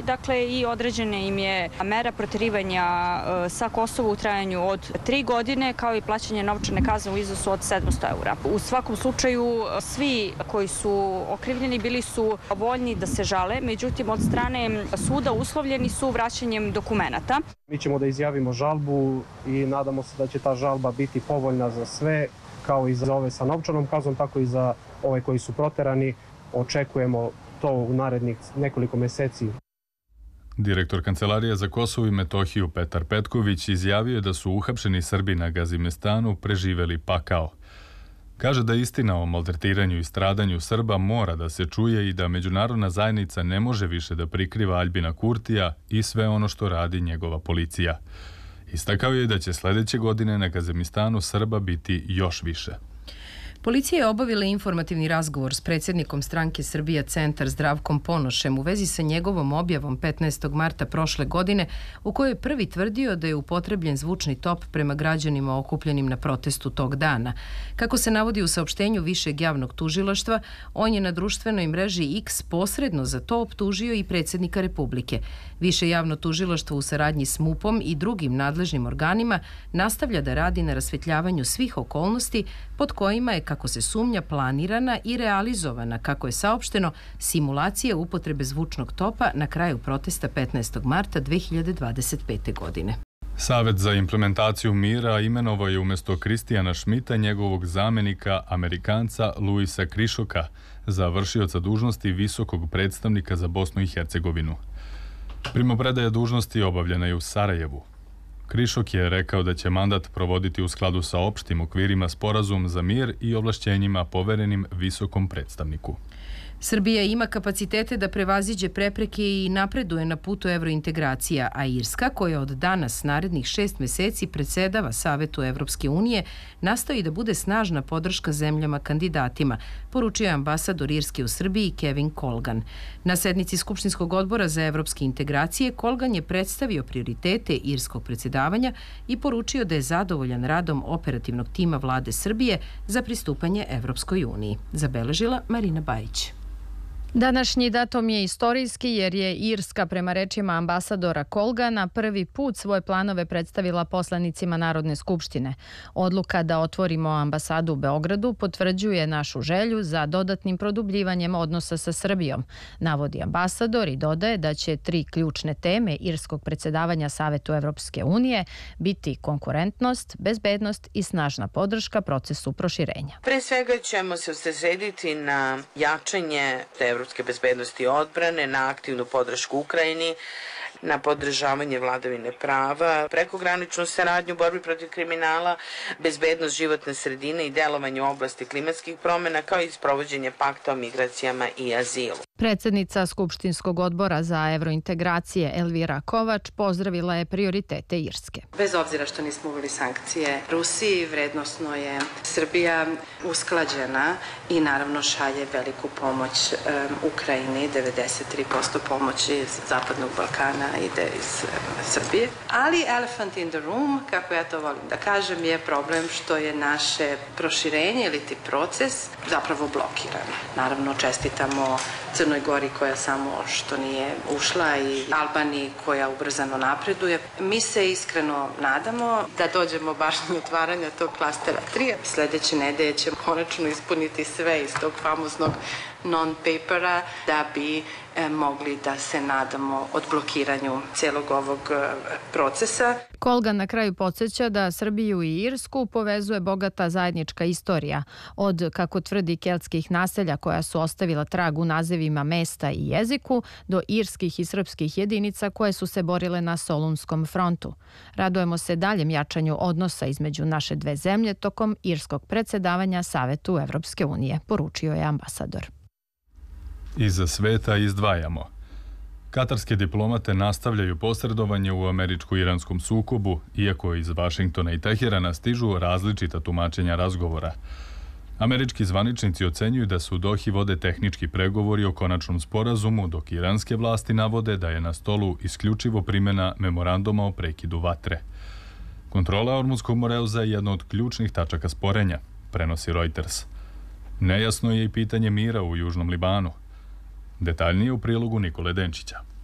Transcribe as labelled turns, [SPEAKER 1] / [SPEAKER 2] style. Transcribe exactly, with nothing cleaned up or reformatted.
[SPEAKER 1] dakle i određena im je mera proterivanja sa Kosova u trajanju od tri godine, kao i plaćanje novčane kazne u iznosu od sedamsto eura. U svakom slučaju svi koji su okrivljeni bili su voljni da se žale, međutim od strane suda uslovljeni su vraćanjem dokumenata.
[SPEAKER 2] Mi ćemo da izjavimo žalbu i nadamo se da će ta žalba biti povoljna za sve, kao i za ove sa novčanom kaznom, tako i za ove koji su proterani. Očekujemo to u narednih nekoliko meseci.
[SPEAKER 3] Direktor Kancelarije za Kosovo i Metohiju Petar Petković izjavio je da su uhapšeni Srbi na Gazimestanu preživeli pakao. Kaže da istina o maltretiranju i stradanju Srba mora da se čuje i da međunarodna zajednica ne može više da prikriva Aljbina Kurtija i sve ono što radi njegova policija. Istakao je da će sljedeće godine na Gazimestanu Srba biti još više.
[SPEAKER 4] Policija je obavila informativni razgovor s predsjednikom stranke Srbija Centar Zdravkom Ponošem u vezi sa njegovom objavom petnaestog marta prošle godine, u kojoj je prvi tvrdio da je upotrebljen zvučni top prema građanima okupljenim na protestu tog dana. Kako se navodi u saopštenju Višeg javnog tužilaštva, on je na društvenoj mreži X posredno za to optužio i predsjednika Republike. Više javno tužilaštvo u saradnji s MUP-om i drugim nadležnim organima nastavlja da radi na rasvetljavanju svih okolnosti pod kojima je, kako se sumnja, planirana i realizovana, kako je saopšteno, simulacija upotrebe zvučnog topa na kraju protesta petnaestog marta dve hiljade dvadeset pete. godine.
[SPEAKER 3] Savet za implementaciju mira imenovao je umjesto Kristijana Šmita njegovog zamenika, Amerikanca Luisa Krišoka, za vršioca dužnosti visokog predstavnika za Bosnu i Hercegovinu. Primopredaja dužnosti obavljena je u Sarajevu. Krišok je rekao da će mandat provoditi u skladu sa opštim okvirima sporazum za mir i ovlašćenjima poverenim visokom predstavniku.
[SPEAKER 4] Srbija ima kapacitete da prevaziđe prepreke i napreduje na putu evrointegracija, a Irska, koja od danas narednih šest meseci predsedava Savetu Evropske unije, nastoji da bude snažna podrška zemljama kandidatima, poručio je ambasador Irske u Srbiji Kevin Colgan. Na sednici Skupštinskog odbora za evropske integracije Colgan je predstavio prioritete irskog predsjedavanja i poručio da je zadovoljan radom operativnog tima vlade Srbije za pristupanje Evropskoj uniji. Zabeležila Marina Bajić.
[SPEAKER 5] Današnji datum je istorijski jer je Irska, prema rečima ambasadora Colgana, prvi put svoje planove predstavila poslanicima Narodne skupštine. Odluka da otvorimo ambasadu u Beogradu potvrđuje našu želju za dodatnim produbljivanjem odnosa sa Srbijom, navodi ambasador i dodaje da će tri ključne teme irskog predsjedavanja Savetu Evropske unije biti konkurentnost, bezbednost i snažna podrška procesu proširenja.
[SPEAKER 6] Pre svega ćemo se usredsrediti na jačanje evropske bezbednosti i odbrane, na aktivnu podršku Ukrajini, na podržavanje vladavine prava, prekograničnu saradnju u borbi protiv kriminala, bezbednost životne sredine i delovanje u oblasti klimatskih promjena, kao i sprovođenje pakta o migracijama i azilu.
[SPEAKER 5] Predsjednica Skupštinskog odbora za evrointegracije Elvira Kovač pozdravila je prioritete Irske.
[SPEAKER 7] Bez obzira što nismo uveli sankcije Rusiji, vrednosno je Srbija usklađena i naravno šalje veliku pomoć um, Ukrajini, devedeset tri posto pomoći iz Zapadnog Balkana ide iz um, Srbije. Ali elephant in the room, kako ja to volim da kažem, je problem što je naše proširenje ili ti proces zapravo blokiran. Naravno, čestitamo Crnoj Gori koja samo što nije ušla i Albaniji koja ubrzano napreduje. Mi se iskreno nadamo da dođemo baš do otvaranja tog klastera tri. Sljedeće nedelje ćemo konačno ispuniti sve iz tog famoznog non-papera da bi e, mogli da se nadamo odblokiranju celog ovog e, procesa.
[SPEAKER 5] Colgan na kraju podsjeća da Srbiju i Irsku povezuje bogata zajednička istorija. Od, kako tvrdi, keltskih naselja koja su ostavila trag u nazivima mesta i jeziku, do irskih i srpskih jedinica koje su se borile na Solunskom frontu. Radujemo se daljem jačanju odnosa između naše dve zemlje tokom irskog predsjedavanja Savetu Evropske unije, poručio je ambasador.
[SPEAKER 3] Iza sveta izdvajamo. Katarske diplomate nastavljaju posredovanje u američko-iranskom sukobu, iako iz Vašingtona i Teherana stižu različita tumačenja razgovora. Američki zvaničnici ocenjuju da se u Dohi vode tehnički pregovori o konačnom sporazumu, dok iranske vlasti navode da je na stolu isključivo primjena memoranduma o prekidu vatre. Kontrola Ormuzskog moreuza je jedna od ključnih tačaka sporenja, prenosi Reuters. Nejasno je i pitanje mira u Južnom Libanu. Detaljnije u prilogu Nikole Denčića.